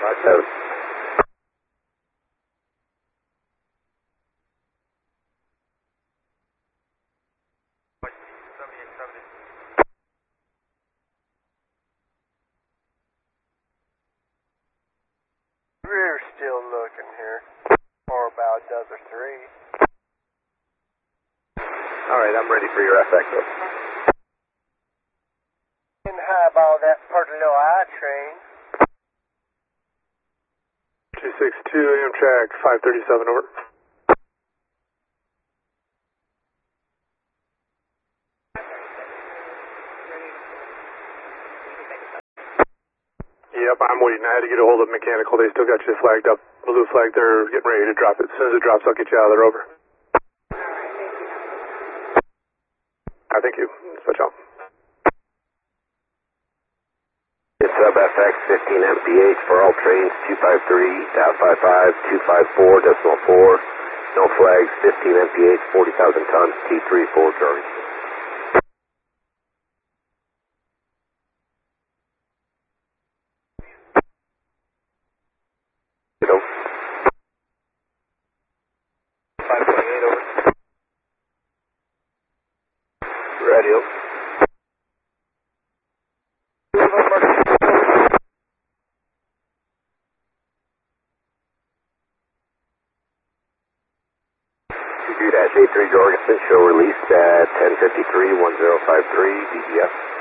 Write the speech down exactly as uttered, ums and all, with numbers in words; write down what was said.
five seven. We're still looking here for about dozen three. All right, I'm ready for your F X. And how about that Portillo I train? two six two, Amtrak five thirty-seven, over. Yep, I'm waiting. I had to get a hold of mechanical. They still got you flagged up. Blue flag, they're getting ready to drop it. As soon as it drops, I'll get you out of there, over. I thank you. Switch out. It's sub F X fifteen M P H for all trains two five three, five five, two five four, decimal four. No flags, fifteen M P H, forty thousand tons, T three four Charlie. five twenty-eight, over. Radio. two three dash eight three Jorgensen, show released at ten fifty-three, ten fifty-three, D E F.